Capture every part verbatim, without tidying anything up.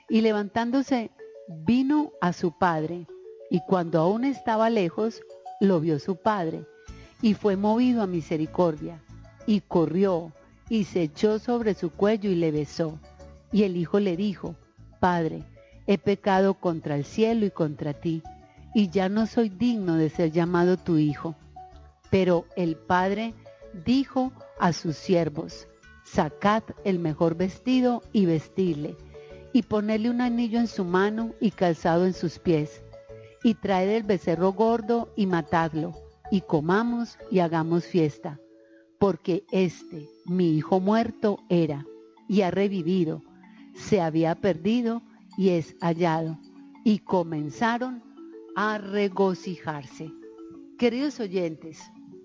y levantándose vino a su padre, y cuando aún estaba lejos, lo vio su padre, y fue movido a misericordia, y corrió, y se echó sobre su cuello y le besó. Y el hijo le dijo: Padre, he pecado contra el cielo y contra ti, y ya no soy digno de ser llamado tu hijo. Pero el padre dijo a sus siervos: Sacad el mejor vestido y vestidle, y ponedle un anillo en su mano y calzado en sus pies, y traed el becerro gordo y matadlo, y comamos y hagamos fiesta, porque este, mi hijo muerto era, y ha revivido, se había perdido y es hallado. Y comenzaron a regocijarse. Queridos oyentes,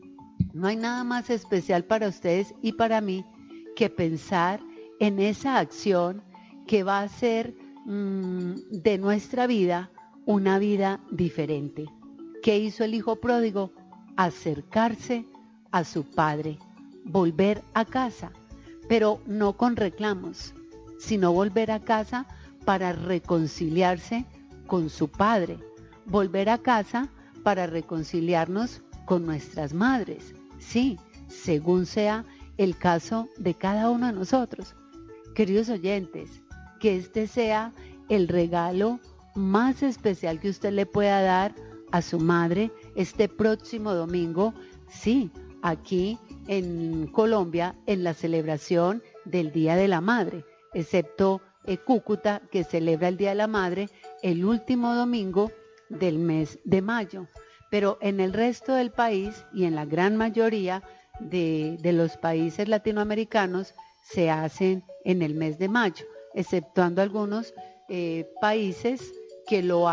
no hay nada más especial para ustedes y para mí que pensar en esa acción que va a hacer mmm, de nuestra vida una vida diferente. ¿Qué hizo el hijo pródigo? Acercarse a su padre, volver a casa, pero no con reclamos, sino volver a casa para reconciliarse con su padre, volver a casa para reconciliarnos con nuestras madres, sí, según sea el caso de cada uno de nosotros. Queridos oyentes, que este sea el regalo más especial que usted le pueda dar a su madre este próximo domingo, sí, aquí en Colombia, en la celebración del Día de la Madre, excepto eh, Cúcuta, que celebra el Día de la Madre el último domingo del mes de mayo. Pero en el resto del país y en la gran mayoría de, de los países latinoamericanos se hacen en el mes de mayo, exceptuando algunos eh, países que lo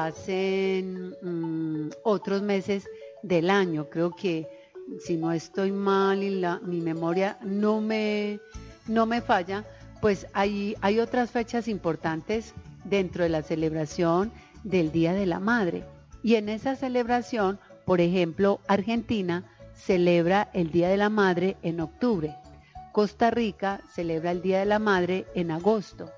hacen mmm, otros meses del año. Creo que, si no estoy mal y la, mi memoria no me, no me falla, pues hay, hay otras fechas importantes dentro de la celebración del Día de la Madre. Y en esa celebración, por ejemplo, Argentina celebra el Día de la Madre en octubre. Costa Rica celebra el Día de la Madre en agosto.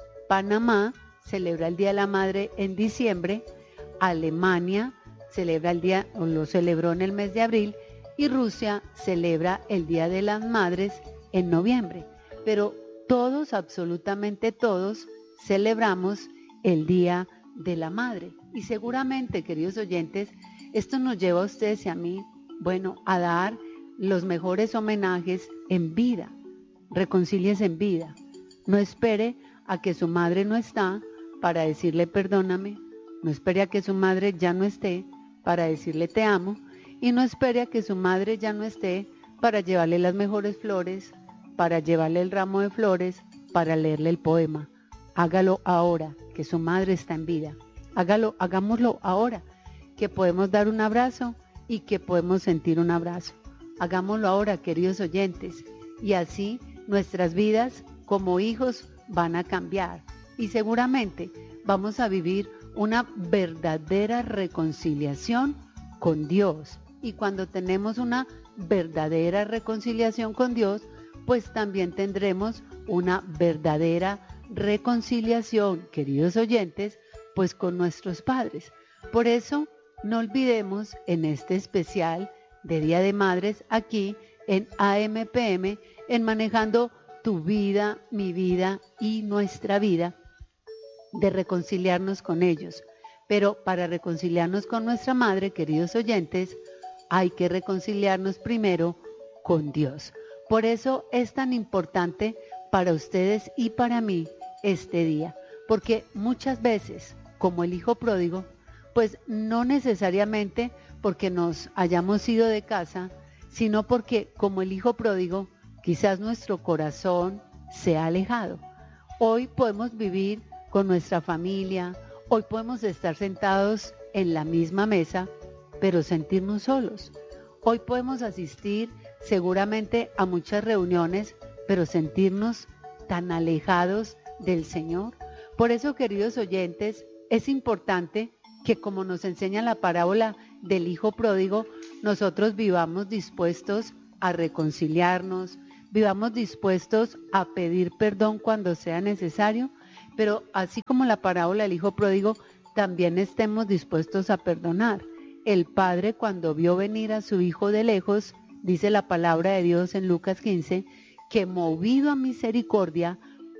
Panamá celebra el Día de la Madre en diciembre. Alemania celebra el día, o lo celebró en el mes de abril, y Rusia celebra el Día de las Madres en noviembre. Pero todos, absolutamente todos, celebramos el Día de la Madre. Y seguramente, queridos oyentes, esto nos lleva a ustedes y a mí, bueno, a dar los mejores homenajes en vida. Reconcíliese en vida. No espere a que su madre no está para decirle perdóname. No espere a que su madre ya no esté para decirle te amo. Y no espere a que su madre ya no esté para llevarle las mejores flores, para llevarle el ramo de flores, para leerle el poema. Hágalo ahora, que su madre está en vida. Hágalo, hagámoslo ahora, que podemos dar un abrazo y que podemos sentir un abrazo. Hagámoslo ahora, queridos oyentes, y así nuestras vidas como hijos van a cambiar y seguramente vamos a vivir una verdadera reconciliación con Dios. Y cuando tenemos una verdadera reconciliación con Dios, pues también tendremos una verdadera reconciliación, queridos oyentes, pues con nuestros padres. Por eso, no olvidemos en este especial de Día de Madres aquí en A M P M, en Manejando tu Vida, mi vida y nuestra vida, de reconciliarnos con ellos. Pero para reconciliarnos con nuestra madre, queridos oyentes, hay que reconciliarnos primero con Dios. Por eso es tan importante para ustedes y para mí este día, porque muchas veces, como el hijo pródigo, pues no necesariamente porque nos hayamos ido de casa, sino porque, como el hijo pródigo, quizás nuestro corazón se ha alejado. Hoy podemos vivir con nuestra familia, hoy podemos estar sentados en la misma mesa, pero sentirnos solos. Hoy podemos asistir seguramente a muchas reuniones, pero sentirnos tan alejados del Señor. Por eso, queridos oyentes, es importante que, como nos enseña la parábola del hijo pródigo, nosotros vivamos dispuestos a reconciliarnos, vivamos dispuestos a pedir perdón cuando sea necesario, Pero así como la parábola del hijo pródigo, también estemos dispuestos a perdonar. El padre, cuando vio venir a su hijo de lejos, dice la palabra de Dios en Lucas quince, que movido a misericordia,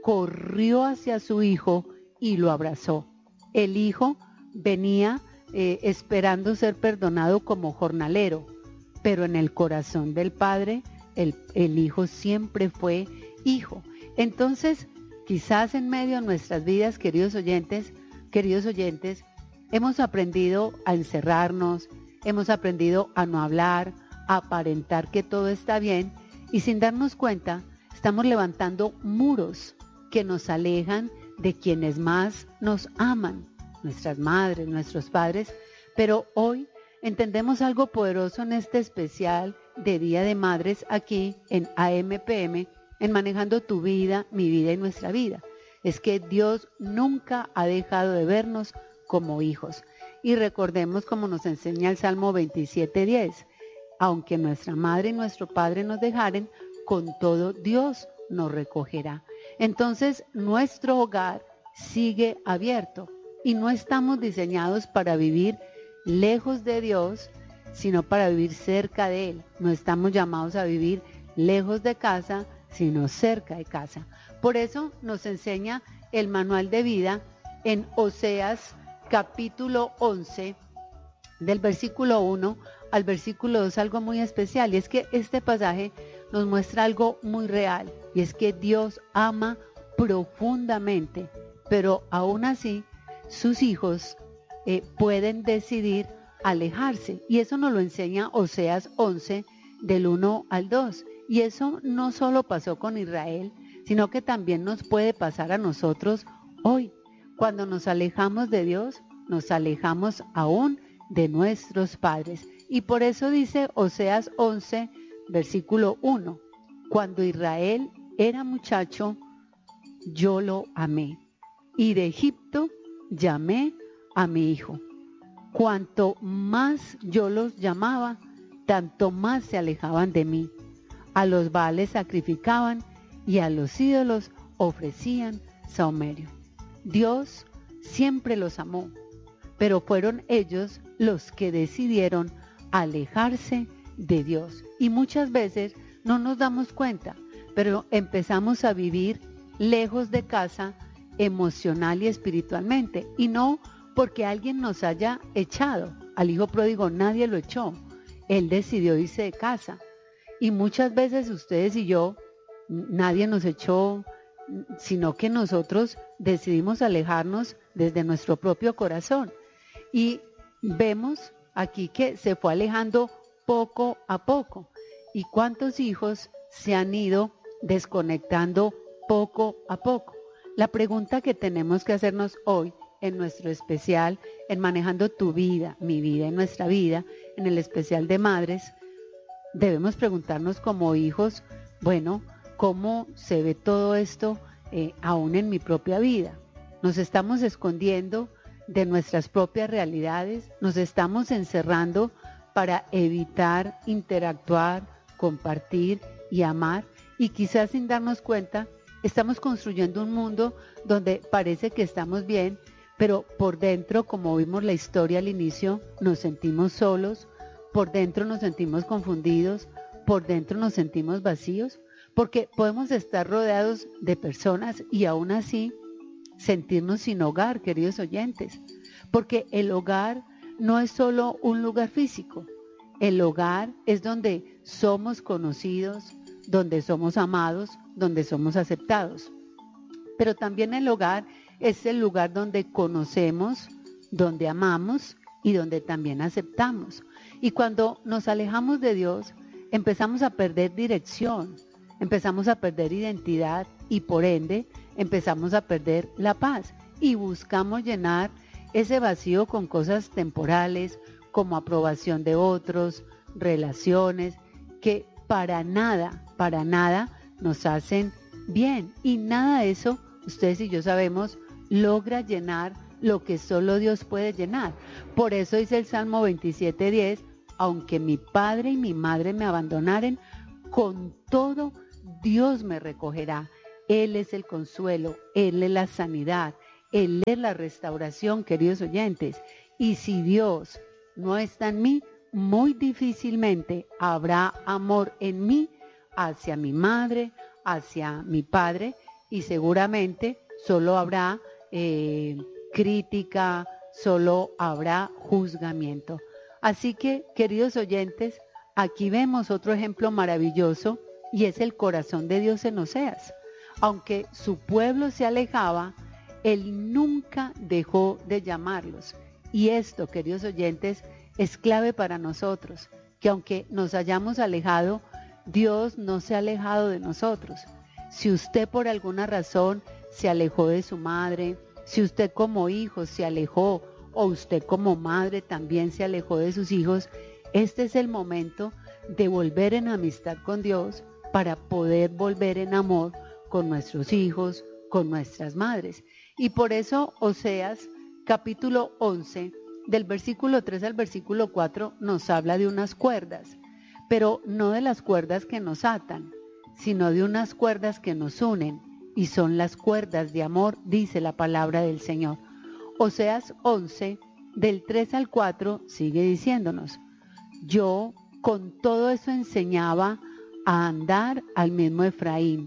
corrió hacia su hijo y lo abrazó. El hijo venía eh, esperando ser perdonado como jornalero, pero en el corazón del padre, el, el hijo siempre fue hijo. Entonces, quizás en medio de nuestras vidas, queridos oyentes, queridos oyentes, hemos aprendido a encerrarnos, hemos aprendido a no hablar, a aparentar que todo está bien, y sin darnos cuenta, estamos levantando muros que nos alejan de quienes más nos aman, nuestras madres, nuestros padres. Pero hoy entendemos algo poderoso en este especial de Día de Madres aquí en A M P M, en Manejando tu Vida, mi vida y nuestra vida. Es que Dios nunca ha dejado de vernos como hijos. Y recordemos, como nos enseña el Salmo veintisiete diez, aunque nuestra madre y nuestro padre nos dejaren, con todo Dios nos recogerá. Entonces nuestro hogar sigue abierto y no estamos diseñados para vivir lejos de Dios, sino para vivir cerca de Él. No estamos llamados a vivir lejos de casa, sino cerca de casa. Por eso nos enseña el manual de vida en Oseas capítulo once, del versículo uno al versículo dos, algo muy especial, y es que este pasaje nos muestra algo muy real, y es que Dios ama profundamente, pero aún así sus hijos eh, pueden decidir alejarse, y eso nos lo enseña Oseas once, del uno al dos, y eso no solo pasó con Israel, sino que también nos puede pasar a nosotros hoy. Cuando nos alejamos de Dios, nos alejamos aún de nuestros padres. Y por eso dice Oseas once, versículo uno, cuando Israel era muchacho, yo lo amé, y de Egipto llamé a mi hijo. Cuanto más yo los llamaba, tanto más se alejaban de mí. A los baales sacrificaban y a los ídolos ofrecían sahumerio. Dios siempre los amó, pero fueron ellos los que decidieron alejarse de Dios. Y muchas veces no nos damos cuenta, pero empezamos a vivir lejos de casa emocional y espiritualmente. Y no porque alguien nos haya echado. Al hijo pródigo nadie lo echó. Él decidió irse de casa. Y muchas veces ustedes y yo, nadie nos echó, sino que nosotros decidimos alejarnos desde nuestro propio corazón. Y vemos aquí que se fue alejando poco a poco. ¿Y cuántos hijos se han ido desconectando poco a poco? La pregunta que tenemos que hacernos hoy en nuestro especial, en Manejando tu Vida, mi vida y nuestra vida, en el especial de madres, debemos preguntarnos como hijos, bueno, ¿cómo se ve todo esto eh, aún en mi propia vida? ¿Nos estamos escondiendo de nuestras propias realidades? ¿Nos estamos encerrando para evitar interactuar, compartir y amar? Y quizás sin darnos cuenta, estamos construyendo un mundo donde parece que estamos bien, pero por dentro, como vimos la historia al inicio, nos sentimos solos, por dentro nos sentimos confundidos, por dentro nos sentimos vacíos, porque podemos estar rodeados de personas y aún así sentirnos sin hogar, queridos oyentes, porque el hogar no es solo un lugar físico, el hogar es donde somos conocidos, donde somos amados, donde somos aceptados, pero también el hogar es el lugar donde conocemos, donde amamos y donde también aceptamos. Y cuando nos alejamos de Dios, empezamos a perder dirección, empezamos a perder identidad y por ende empezamos a perder la paz y buscamos llenar ese vacío con cosas temporales como aprobación de otros, relaciones que para nada, para nada nos hacen bien, y nada de eso, ustedes y yo sabemos, logra llenar lo que solo Dios puede llenar. Por eso dice el Salmo veintisiete diez, aunque mi padre y mi madre me abandonaren, con todo Dios me recogerá. Él es el consuelo, Él es la sanidad, Él es la restauración, queridos oyentes. Y si Dios no está en mí, muy difícilmente habrá amor en mí hacia mi madre, hacia mi padre, y seguramente solo habrá eh, crítica, solo habrá juzgamiento. Así que, queridos oyentes, aquí vemos otro ejemplo maravilloso y es el corazón de Dios en Oseas. Aunque su pueblo se alejaba, Él nunca dejó de llamarlos. Y esto, queridos oyentes, es clave para nosotros, que aunque nos hayamos alejado, Dios no se ha alejado de nosotros. Si usted por alguna razón se alejó de su madre, si usted como hijo se alejó o usted como madre también se alejó de sus hijos, este es el momento de volver en amistad con Dios para poder volver en amor con nuestros hijos, con nuestras madres. Y por eso Oseas capítulo once, del versículo tres al versículo cuatro, nos habla de unas cuerdas, pero no de las cuerdas que nos atan, sino de unas cuerdas que nos unen, y son las cuerdas de amor, dice la palabra del Señor. Oseas once, del tres al cuatro, sigue diciéndonos: yo con todo eso enseñaba a andar al mismo Efraín,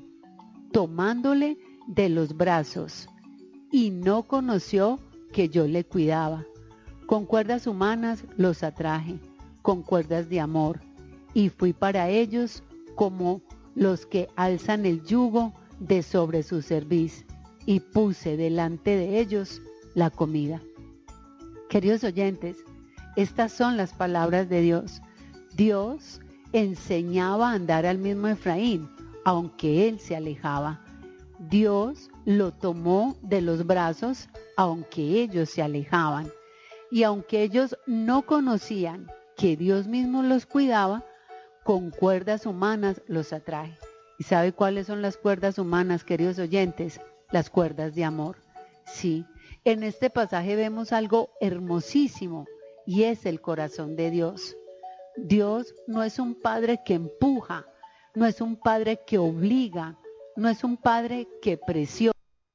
tomándole de los brazos, y no conoció que yo le cuidaba. Con cuerdas humanas los atraje, con cuerdas de amor, y fui para ellos como los que alzan el yugo de sobre su cerviz, y puse delante de ellos la comida. Queridos oyentes, estas son las palabras de Dios. Dios enseñaba a andar al mismo Efraín, aunque él se alejaba. Dios lo tomó de los brazos, aunque ellos se alejaban. Y aunque ellos no conocían que Dios mismo los cuidaba, con cuerdas humanas los atrae. ¿Y sabe cuáles son las cuerdas humanas, queridos oyentes? Las cuerdas de amor. Sí, en este pasaje vemos algo hermosísimo y es el corazón de Dios. Dios no es un padre que empuja, no es un padre que obliga, no es un padre que presiona.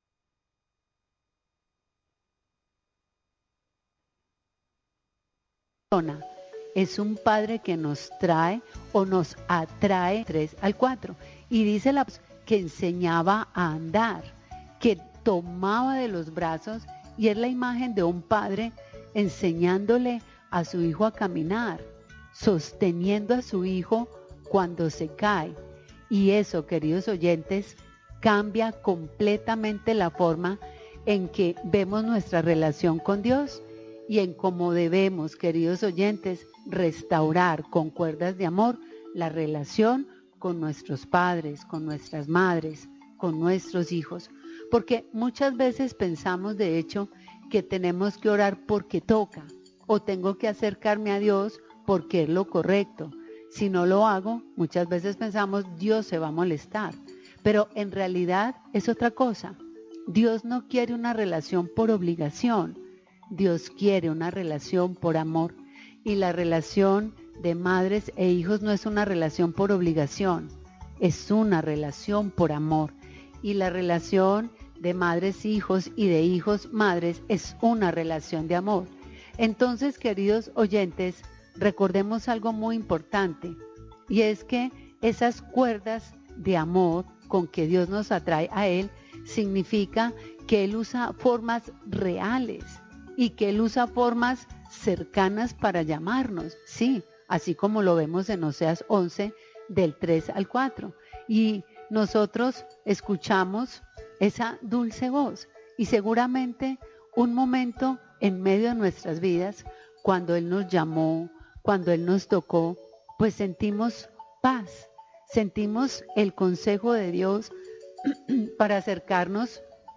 Es un padre que nos trae o nos atrae tres al cuatro. Y dice la que enseñaba a andar, que tomaba de los brazos, y es la imagen de un padre enseñándole a su hijo a caminar, sosteniendo a su hijo cuando se cae. Y eso, queridos oyentes, cambia completamente la forma en que vemos nuestra relación con Dios y en cómo debemos, queridos oyentes, restaurar con cuerdas de amor la relación con nuestros padres, con nuestras madres, con nuestros hijos. Porque muchas veces pensamos, de hecho, que tenemos que orar porque toca, o tengo que acercarme a Dios porque es lo correcto. Si no lo hago, muchas veces pensamos, Dios se va a molestar. Pero en realidad es otra cosa. Dios no quiere una relación por obligación. Dios quiere una relación por amor. Y la relación de madres e hijos no es una relación por obligación, es una relación por amor. Y la relación de madres, hijos y de hijos, madres, es una relación de amor. Entonces, queridos oyentes, recordemos algo muy importante, y es que esas cuerdas de amor con que Dios nos atrae a Él, significa que Él usa formas reales y que Él usa formas cercanas para llamarnos, sí, así como lo vemos en Oseas once, del tres al cuatro. Y nosotros escuchamos esa dulce voz, y seguramente un momento en medio de nuestras vidas, cuando Él nos llamó, cuando Él nos tocó, pues sentimos paz, sentimos el consejo de Dios para acercarnos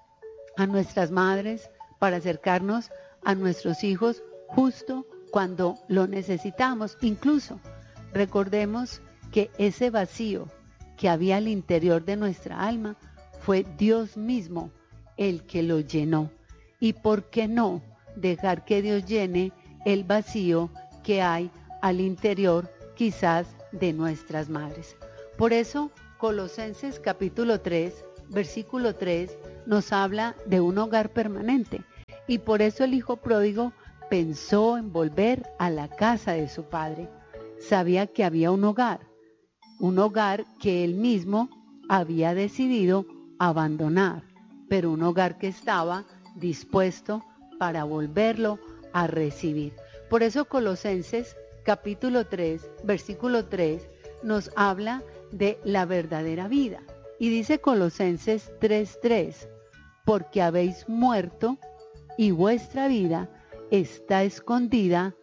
a nuestras madres, para acercarnos a nuestros hijos justo cuando lo necesitamos. Incluso recordemos que ese vacío que había al interior de nuestra alma fue Dios mismo el que lo llenó. ¿Y por qué no dejar que Dios llene el vacío que hay al interior quizás de nuestras madres? Por eso Colosenses capítulo tres, versículo tres, nos habla de un hogar permanente. Y por eso el hijo pródigo pensó en volver a la casa de su padre. Sabía que había un hogar, un hogar que él mismo había decidido abandonar, pero un hogar que estaba dispuesto para volverlo a recibir. Por eso Colosenses capítulo tres, versículo tres, nos habla de la verdadera vida. Y dice Colosenses tres tres, porque habéis muerto y vuestra vida está escondida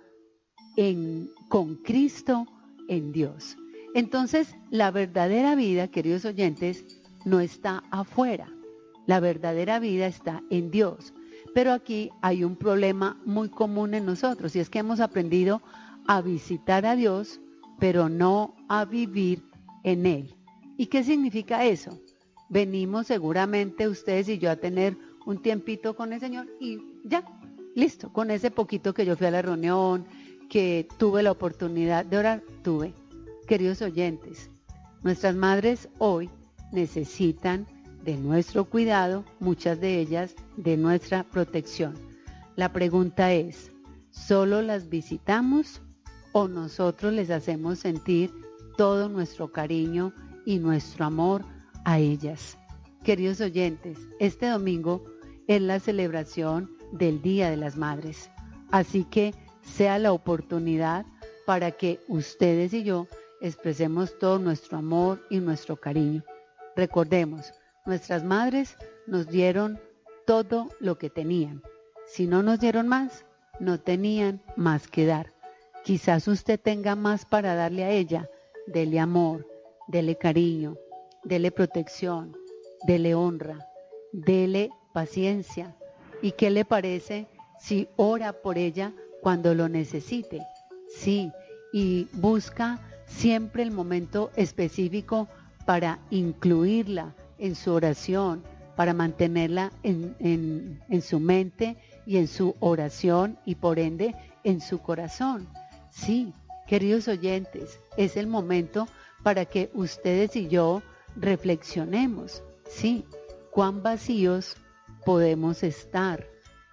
en, con Cristo en Dios. Entonces, la verdadera vida, queridos oyentes, no está afuera. La verdadera vida está en Dios. Pero aquí hay un problema muy común en nosotros, y es que hemos aprendido a visitar a Dios, pero no a vivir en Él. ¿Y qué significa eso? Venimos seguramente ustedes y yo a tener un tiempito con el Señor y ya, listo, con ese poquito que yo fui a la reunión, que tuve la oportunidad de orar, tuve. Queridos oyentes, nuestras madres hoy necesitan de nuestro cuidado, muchas de ellas de nuestra protección. La pregunta es, ¿solo las visitamos o nosotros les hacemos sentir todo nuestro cariño y nuestro amor a ellas? Queridos oyentes, este domingo es la celebración del Día de las Madres, así que sea la oportunidad para que ustedes y yo expresemos todo nuestro amor y nuestro cariño. Recordemos, nuestras madres nos dieron todo lo que tenían. Si no nos dieron más, no tenían más que dar. Quizás usted tenga más para darle a ella. Dele amor, dele cariño, dele protección, dele honra, dele paciencia. ¿Y qué le parece si ora por ella cuando lo necesite? Sí, y busca siempre el momento específico para incluirla en su oración, para mantenerla en, en, en su mente y en su oración y por ende en su corazón. Sí, queridos oyentes, es el momento para que ustedes y yo reflexionemos. Sí, cuán vacíos podemos estar,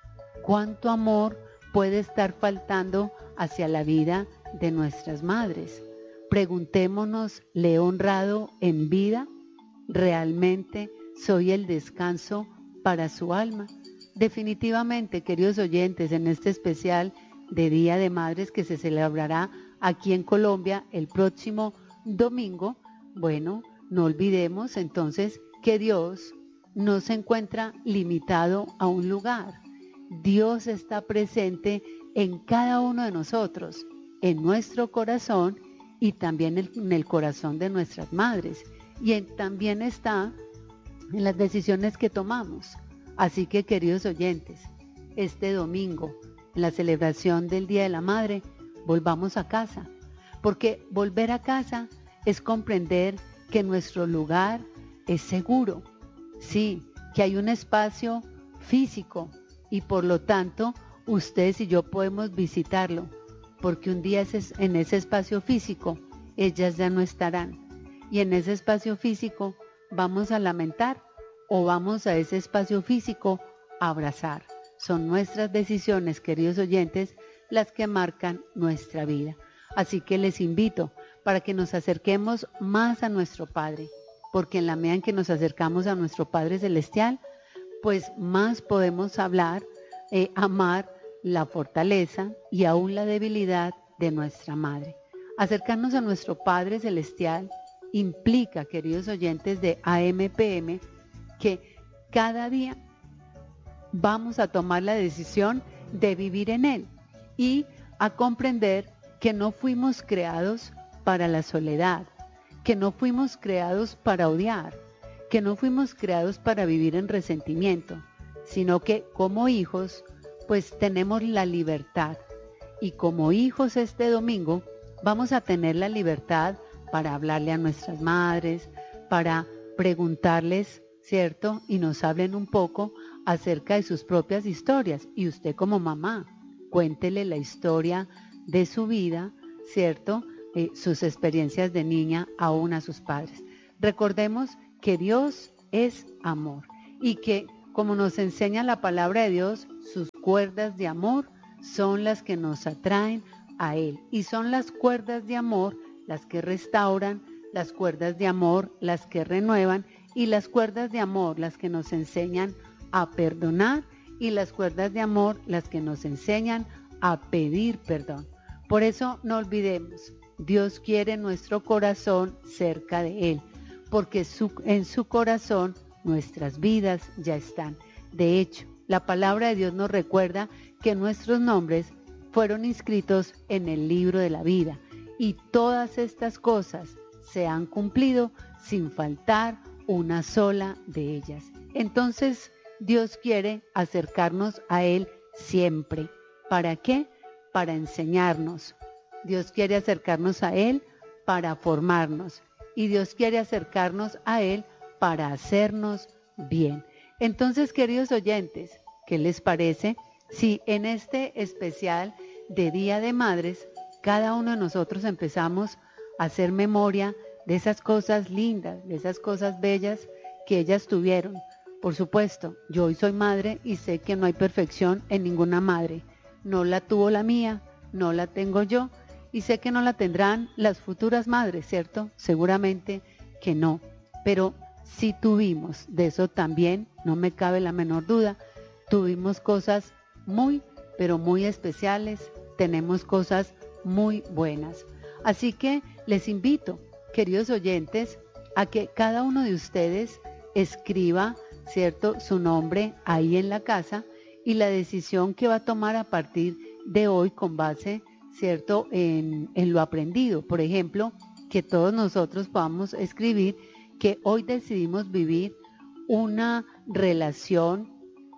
cuánto amor puede estar faltando hacia la vida de nuestras madres. Preguntémonos, ¿le he honrado en vida? ¿Realmente soy el descanso para su alma? Definitivamente, queridos oyentes, en este especial de Día de Madres que se celebrará aquí en Colombia el próximo domingo, bueno, no olvidemos entonces que Dios no se encuentra limitado a un lugar. Dios está presente en cada uno de nosotros, en nuestro corazón y también en el corazón de nuestras madres. Y en, también está en las decisiones que tomamos. Así que, queridos oyentes, este domingo, en la celebración del Día de la Madre, volvamos a casa, porque volver a casa es comprender que nuestro lugar es seguro, sí, que hay un espacio físico y por lo tanto ustedes y yo podemos visitarlo, porque un día en ese espacio físico ellas ya no estarán. Y en ese espacio físico vamos a lamentar o vamos a ese espacio físico a abrazar. Son nuestras decisiones, queridos oyentes, las que marcan nuestra vida. Así que les invito para que nos acerquemos más a nuestro Padre, porque en la medida en que nos acercamos a nuestro Padre Celestial, pues más podemos hablar, eh, amar la fortaleza y aún la debilidad de nuestra Madre. Acercarnos a nuestro Padre Celestial implica, queridos oyentes de A M P M, que cada día vamos a tomar la decisión de vivir en Él y a comprender que no fuimos creados para la soledad, que no fuimos creados para odiar, que no fuimos creados para vivir en resentimiento, sino que como hijos, pues tenemos la libertad. Y como hijos este domingo vamos a tener la libertad para hablarle a nuestras madres, para preguntarles, ¿cierto? Y nos hablen un poco acerca de sus propias historias. Y usted como mamá, cuéntele la historia de su vida, ¿cierto? Eh, sus experiencias de niña aún a sus padres. Recordemos que Dios es amor y que, como nos enseña la palabra de Dios, sus cuerdas de amor son las que nos atraen a Él y son las cuerdas de amor las que restauran, las cuerdas de amor las que renuevan y las cuerdas de amor las que nos enseñan a perdonar y las cuerdas de amor las que nos enseñan a pedir perdón. Por eso no olvidemos, Dios quiere nuestro corazón cerca de Él, porque su, en su corazón nuestras vidas ya están. De hecho, la palabra de Dios nos recuerda que nuestros nombres fueron inscritos en el libro de la vida y todas estas cosas se han cumplido sin faltar una sola de ellas. Entonces, Dios quiere acercarnos a Él siempre. ¿Para qué? Para enseñarnos. Dios quiere acercarnos a Él para formarnos. Y Dios quiere acercarnos a Él para hacernos bien. Entonces, queridos oyentes, ¿qué les parece si en este especial de Día de Madres, cada uno de nosotros empezamos a hacer memoria de esas cosas lindas, de esas cosas bellas que ellas tuvieron? Por supuesto, yo hoy soy madre y sé que no hay perfección en ninguna madre. No la tuvo la mía, no la tengo yo y sé que no la tendrán las futuras madres, ¿cierto? Seguramente que no, pero sí tuvimos, de eso también no me cabe la menor duda, tuvimos cosas muy, pero muy especiales, tenemos cosas muy buenas. Así que les invito, queridos oyentes, a que cada uno de ustedes escriba, ¿cierto?, su nombre ahí en la casa y la decisión que va a tomar a partir de hoy con base, ¿cierto?, en, en lo aprendido. Por ejemplo, que todos nosotros podamos escribir que hoy decidimos vivir una relación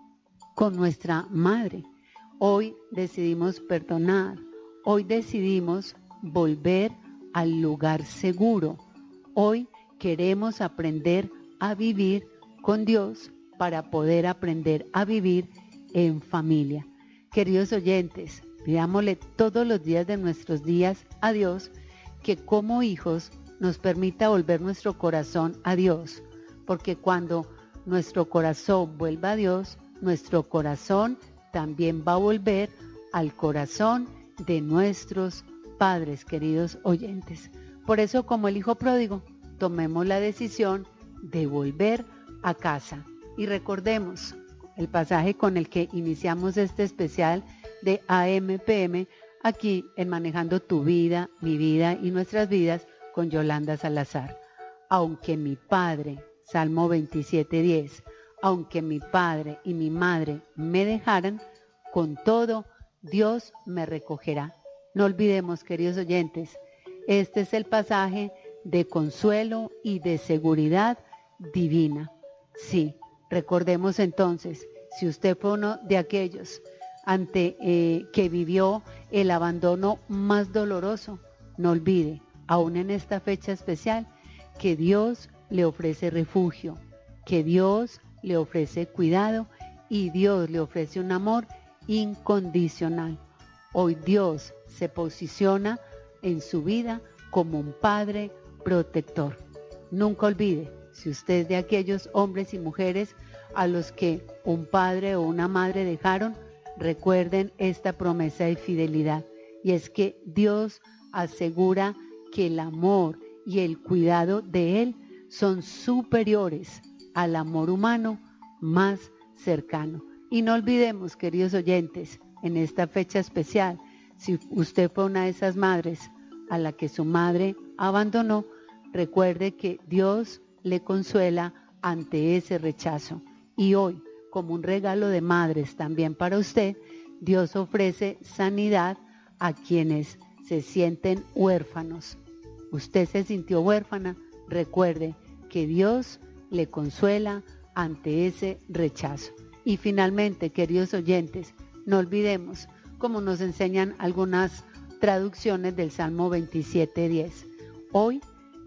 con nuestra madre. Hoy decidimos perdonar. Hoy decidimos volver al lugar seguro. Hoy queremos aprender a vivir con Dios para poder aprender a vivir en familia. Queridos oyentes, pidámosle todos los días de nuestros días a Dios que como hijos nos permita volver nuestro corazón a Dios, porque cuando nuestro corazón vuelva a Dios, nuestro corazón también va a volver al corazón de nuestros padres, queridos oyentes. Por eso, como el hijo pródigo, tomemos la decisión de volver a casa. Y recordemos el pasaje con el que iniciamos este especial de A M P M, aquí en Manejando tu Vida, mi vida y nuestras vidas, con Yolanda Salazar. Aunque mi padre, Salmo veintisiete diez, aunque mi padre y mi madre me dejaran, con todo Dios me recogerá. No olvidemos, queridos oyentes, este es el pasaje de consuelo y de seguridad divina. Sí, recordemos entonces, si usted fue uno de aquellos ante eh, que vivió el abandono más doloroso, no olvide, aún en esta fecha especial, que Dios le ofrece refugio, que Dios le ofrece cuidado y Dios le ofrece un amor incondicional. Hoy Dios se posiciona en su vida como un padre protector. Nunca olvide, si usted es de aquellos hombres y mujeres a los que un padre o una madre dejaron, recuerden esta promesa de fidelidad, y es que Dios asegura que el amor y el cuidado de Él son superiores al amor humano más cercano. Y no olvidemos, queridos oyentes, en esta fecha especial, si usted fue una de esas madres a la que su madre abandonó, recuerde que Dios le consuela ante ese rechazo. Y hoy, como un regalo de madres también para usted, Dios ofrece sanidad a quienes se sienten huérfanos. Usted se sintió huérfana, recuerde que Dios le consuela ante ese rechazo. Y finalmente, queridos oyentes, no olvidemos, como nos enseñan algunas traducciones del Salmo veintisiete diez, hoy